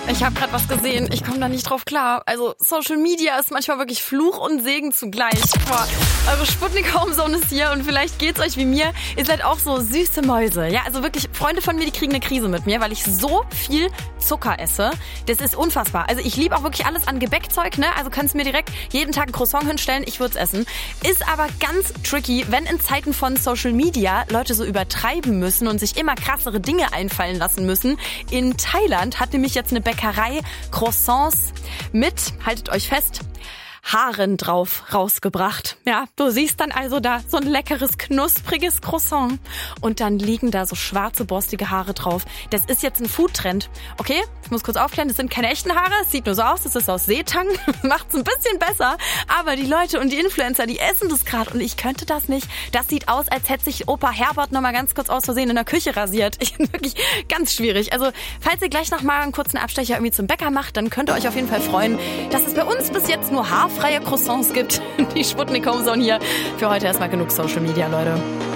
Ich habe gerade was gesehen, ich komme da nicht drauf klar. Also Social Media ist manchmal wirklich Fluch und Segen zugleich. Boah, eure Sputnik-Homezone ist hier und vielleicht geht's euch wie mir. Ihr seid auch so süße Mäuse. Ja, also wirklich, Freunde von mir, die kriegen eine Krise mit mir, weil ich so viel Zucker esse. Das ist unfassbar. Also ich liebe auch wirklich alles an Gebäckzeug, ne? Also kannst mir direkt jeden Tag ein Croissant hinstellen, ich würde es essen. Ist aber ganz tricky, wenn in Zeiten von Social Media Leute so übertreiben müssen und sich immer krassere Dinge einfallen lassen müssen. In Thailand hat nämlich jetzt eine Bäckerei Croissants mit, haltet euch fest, Haaren drauf rausgebracht. Ja, du siehst dann also da so ein leckeres, knuspriges Croissant und dann liegen da so schwarze, borstige Haare drauf. Das ist jetzt ein Foodtrend. Okay, ich muss kurz aufklären, das sind keine echten Haare, es sieht nur so aus, das ist aus Seetang, macht's ein bisschen besser, aber die Leute und die Influencer, die essen das gerade und ich könnte das nicht. Das sieht aus, als hätte sich Opa Herbert nochmal ganz kurz aus Versehen in der Küche rasiert. Ich bin wirklich ganz schwierig. Also, falls ihr gleich noch mal einen kurzen Abstecher irgendwie zum Bäcker macht, dann könnt ihr euch auf jeden Fall freuen, dass es bei uns bis jetzt nur haarfreie Croissants gibt. Die Sputnik Homezone hier. Für heute erstmal genug Social Media, Leute.